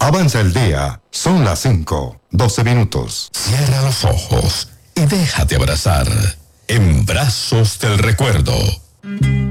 Avanza el día. Son las 5:12. Cierra los ojos y déjate abrazar en brazos del recuerdo.